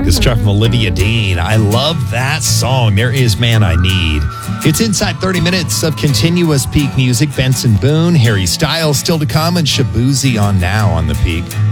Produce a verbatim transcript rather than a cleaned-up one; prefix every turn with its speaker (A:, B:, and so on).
A: This track from Olivia Dean. I love that song. There is Man I Need. It's inside thirty minutes of continuous Peak music. Benson Boone, Harry Styles still to come, and Shabuzi on now on the Peak.